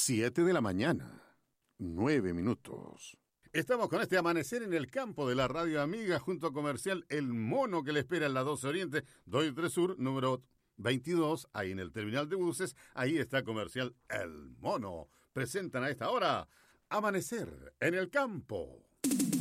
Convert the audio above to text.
7 de la mañana, 9 minutos. Estamos con este amanecer en el campo de la radio amiga junto a Comercial El Mono que le espera en la 12 Oriente, 23 Sur, número 22, ahí en el terminal de buses. Ahí está Comercial El Mono. Presentan a esta hora Amanecer en el campo.